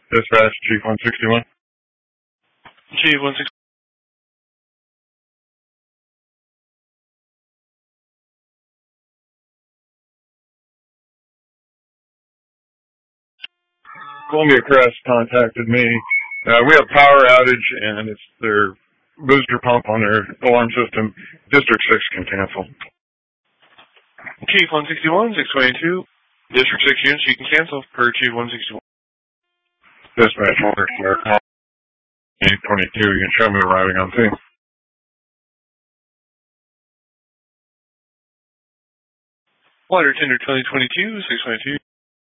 Dispatch, Chief 161. Chief 161. Columbia Crest contacted me. We have power outage, and it's their booster pump on their alarm system. District 6 can cancel. Chief 161, 622. District 6 units, you can cancel per Chief 161. Dispatch, order, 822, you can show me arriving on scene. Water tender 2022, 622.